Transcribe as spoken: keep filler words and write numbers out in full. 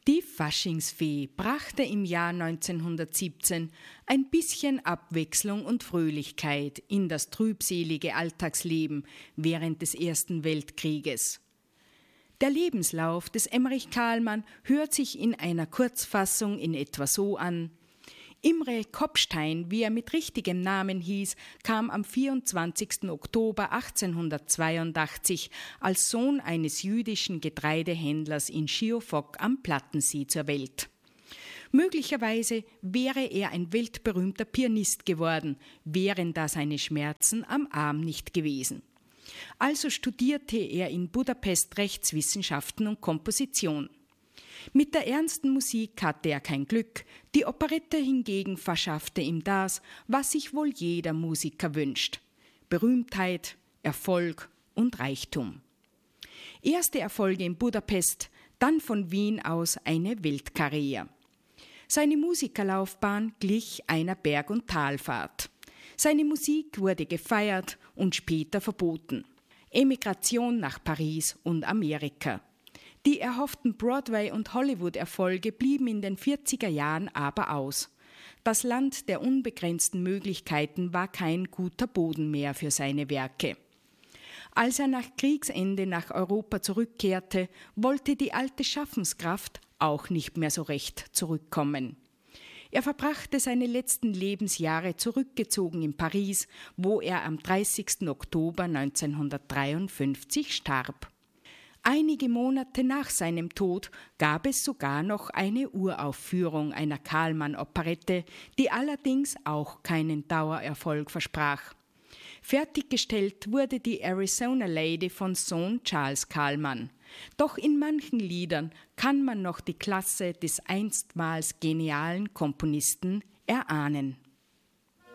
Die Faschingsfee brachte im Jahr neunzehnhundertsiebzehn ein bisschen Abwechslung und Fröhlichkeit in das trübselige Alltagsleben während des Ersten Weltkrieges. Der Lebenslauf des Emmerich Kahlmann hört sich in einer Kurzfassung in etwa so an: Imre Kopstein, wie er mit richtigem Namen hieß, kam am vierundzwanzigsten Oktober achtzehnhundertzweiundachtzig als Sohn eines jüdischen Getreidehändlers in Schiofok am Plattensee zur Welt. Möglicherweise wäre er ein weltberühmter Pianist geworden, wären da seine Schmerzen am Arm nicht gewesen. Also studierte er in Budapest Rechtswissenschaften und Komposition. Mit der ernsten Musik hatte er kein Glück, die Operette hingegen verschaffte ihm das, was sich wohl jeder Musiker wünscht: Berühmtheit, Erfolg und Reichtum. Erste Erfolge in Budapest, dann von Wien aus eine Weltkarriere. Seine Musikerlaufbahn glich einer Berg- und Talfahrt. Seine Musik wurde gefeiert und später verboten. Emigration nach Paris und Amerika. Die erhofften Broadway- und Hollywood-Erfolge blieben in den vierziger Jahren aber aus. Das Land der unbegrenzten Möglichkeiten war kein guter Boden mehr für seine Werke. Als er nach Kriegsende nach Europa zurückkehrte, wollte die alte Schaffenskraft auch nicht mehr so recht zurückkommen. Er verbrachte seine letzten Lebensjahre zurückgezogen in Paris, wo er am dreißigsten Oktober neunzehnhundertdreiundfünfzig starb. Einige Monate nach seinem Tod gab es sogar noch eine Uraufführung einer Kahlmann-Operette, die allerdings auch keinen Dauererfolg versprach. Fertiggestellt wurde die Arizona Lady von Sohn Charles Kahlmann. Doch in manchen Liedern kann man noch die Klasse des einstmals genialen Komponisten erahnen.